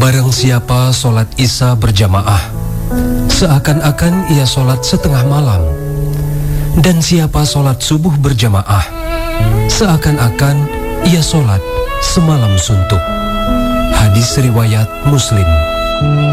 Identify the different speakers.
Speaker 1: Barang siapa sholat Isya berjamaah, seakan-akan ia sholat setengah malam. Dan siapa sholat subuh berjamaah, seakan-akan ia sholat semalam suntuk. Hadis riwayat Muslim.